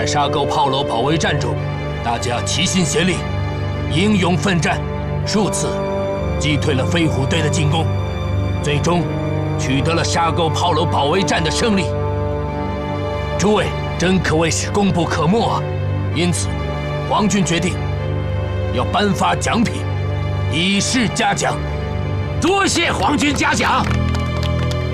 在沙沟炮楼保卫战中，大家齐心协力，英勇奋战，数次击退了飞虎队的进攻，最终取得了沙沟炮楼保卫战的胜利。诸位真可谓是功不可没啊！因此，皇军决定要颁发奖品，以示嘉奖。 多谢皇军嘉奖。